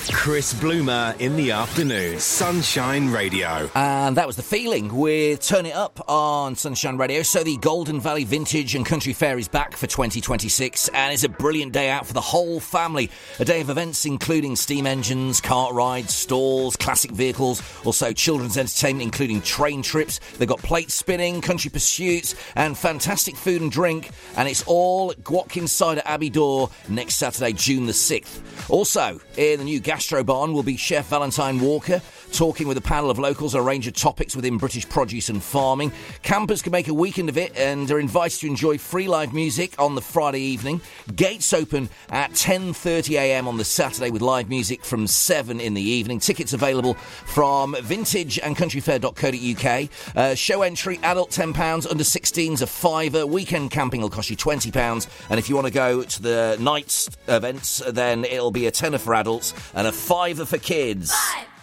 Chris Bloomer in the afternoon. Sunshine Radio. And that was The Feeling with Turn It Up on Sunshine Radio. So the Golden Valley Vintage and Country Fair is back for 2026 and it's a brilliant day out for the whole family. A day of events including steam engines, cart rides, stalls, classic vehicles, also children's entertainment including train trips. They've got plate spinning, country pursuits and fantastic food and drink. And it's all at Watkins Cider Abbey Door next Saturday, June the 6th. Also, in the new Gastro Barn will be Chef Valentine Walker talking with a panel of locals on a range of topics within British produce and farming. Campers can make a weekend of it and are invited to enjoy free live music on the Friday evening. Gates open at 10:30am on the Saturday with live music from 7 in the evening. Tickets available from vintageandcountryfair.co.uk. Show entry, adult £10, under 16s a £5. Weekend camping will cost you £20. And if you want to go to the night's events, then it'll be a tenner for adults and a £5 for kids. 5,